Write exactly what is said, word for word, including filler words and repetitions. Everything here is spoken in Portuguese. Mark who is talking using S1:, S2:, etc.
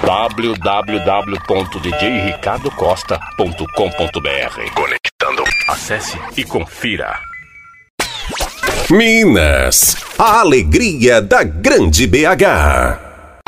S1: w w w ponto d j ricardo costa ponto com ponto b r. Conectando. Acesse e confira.
S2: Minas, a alegria da grande B H.